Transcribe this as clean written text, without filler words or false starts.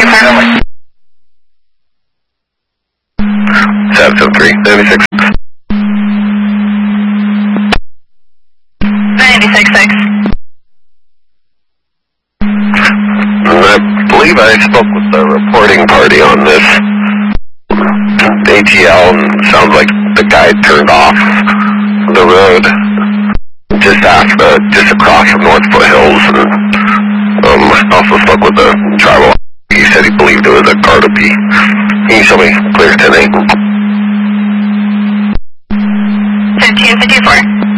773, 96. 96.6. I believe I spoke with the reporting party on this. ATL, sounds like the guy turned off the road just across from North Foothills, and also spoke with the tribal. He said he believed it was a Gardapi. Can you show me clear 10-8? 1554.